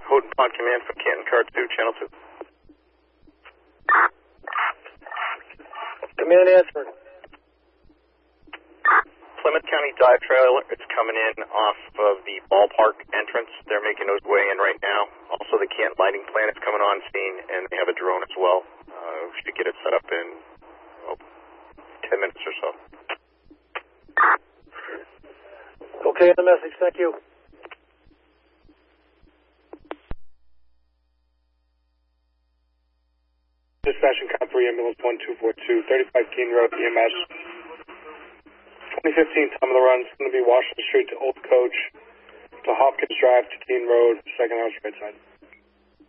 Houghton Pond Command from Canton Car 2, Channel 2. Command answering. Plymouth County Dive Trailer, it's coming in off of the ballpark entrance. They're making those way in right now. Also, the Canton Lighting Plant is coming on scene, and they have a drone as well. We should get it set up in 10 minutes or so. Okay, on the message. Thank you. Dispatch Count 3, ambulance 1242, 35 Keene Road, EMS. 2015 time of the run is going to be Washington Street to Old Coach to Hopkins Drive to Keene Road, second house right side.